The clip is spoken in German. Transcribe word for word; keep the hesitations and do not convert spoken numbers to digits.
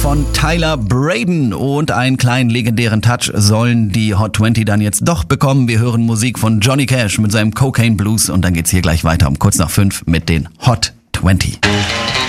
von Tyler Braden und einen kleinen legendären Touch sollen die Hot zwanzig dann jetzt doch bekommen. Wir hören Musik von Johnny Cash mit seinem Cocaine Blues und dann geht's hier gleich weiter um kurz nach fünf mit den Hot zwanzig.